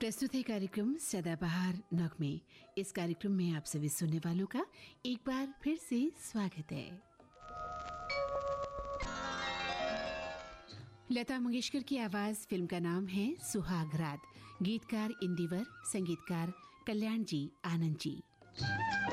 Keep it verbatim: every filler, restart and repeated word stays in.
प्रस्तुत है कार्यक्रम सदाबहार नगमे। इस कार्यक्रम में आप सभी सुनने वालों का एक बार फिर से स्वागत है। लता मंगेशकर की आवाज, फिल्म का नाम है सुहाग रात। गीतकार इंदिवर, संगीतकार कल्याण जी आनंद जी।